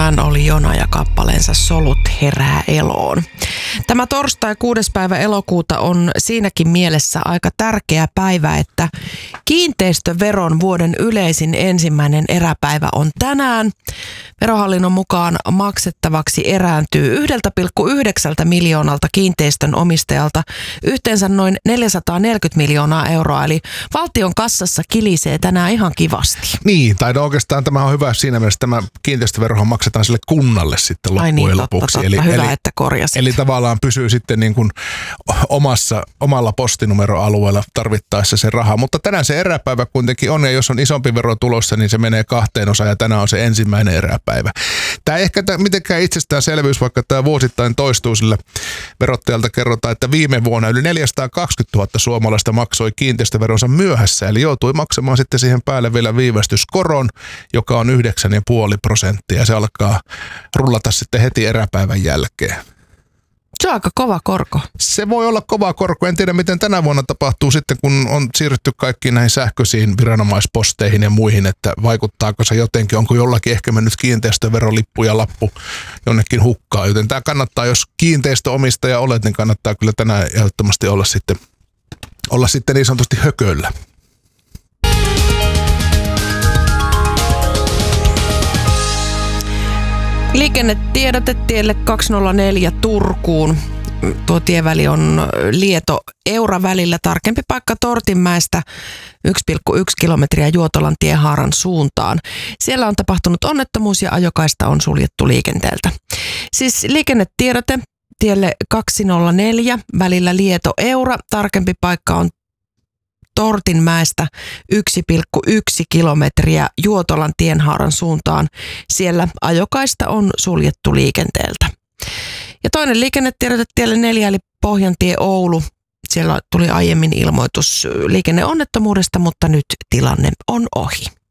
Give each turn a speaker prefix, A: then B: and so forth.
A: Hän oli Jona ja kappaleensa Solut herää eloon. Tämä torstai 6. päivä elokuuta on siinäkin mielessä aika tärkeä päivä, että kiinteistöveron vuoden yleisin ensimmäinen eräpäivä on tänään. Verohallinnon mukaan maksettavaksi erääntyy 1,9 miljoonalta kiinteistön omistajalta yhteensä noin 440 miljoonaa euroa, eli valtion kassassa kilisee tänään ihan kivasti.
B: Niin, tai oikeastaan tämä on hyvä siinä mielessä, että tämä kiinteistöverohan maksetaan sille kunnalle sitten loppujen lopuksi.
A: Totta. Hyvä, että korjasit.
B: Eli tavallaan pysyy sitten niin kuin omalla postinumeroalueella tarvittaessa se raha. Mutta tänään se eräpäivä kuitenkin on, ja jos on isompi vero tulossa, niin se menee 2 osaan, ja tänään on se ensimmäinen eräpäivä. Tämä ei ehkä mitenkään itsestäänselvyys, vaikka tämä vuosittain toistuu, sillä verottajalta kerrotaan, että viime vuonna yli 420 000 suomalaista maksoi kiinteistöveronsa myöhässä, eli joutui maksamaan sitten siihen päälle vielä viivästyskoron, joka on 9,5%, ja se alkaa rullata sitten heti eräpäivän jälkeen.
A: Se on aika kova korko.
B: Se voi olla kova korko. En tiedä, miten tänä vuonna tapahtuu sitten, kun on siirrytty kaikkiin näihin sähköisiin viranomaisposteihin ja muihin, että vaikuttaako se jotenkin, onko jollakin ehkä mennyt kiinteistöverolippu ja lappu jonnekin hukkaan. Joten tämä kannattaa, jos kiinteistöomistaja olet, niin kannattaa kyllä tänään ehdottomasti olla sitten niin sanotusti hököllä.
A: Liikennetiedote tielle 204 Turkuun. Tuo tieväli on Lieto-Eura välillä, tarkempi paikka Tortinmäestä 1,1 kilometriä Juotolan tiehaaran suuntaan. Siellä on tapahtunut onnettomuus ja ajokaista on suljettu liikenteeltä. Siis liikennetiedote tielle 204 välillä Lieto-Eura, tarkempi paikka on Tortinmäestä 1,1 kilometriä Juotolan tienhaaran suuntaan. Siellä ajokaista on suljettu liikenteeltä. Ja toinen liikennetiedote tielle 4 eli Pohjantie Oulu. Siellä tuli aiemmin ilmoitus liikenneonnettomuudesta, mutta nyt tilanne on ohi.